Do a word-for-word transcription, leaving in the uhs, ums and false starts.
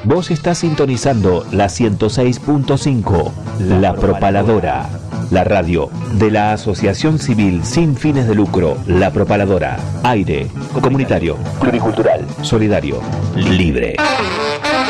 Vos estás sintonizando la ciento seis punto cinco, La Propaladora, la radio de la Asociación Civil sin fines de lucro, La Propaladora. Aire comunitario, pluricultural, solidario, libre.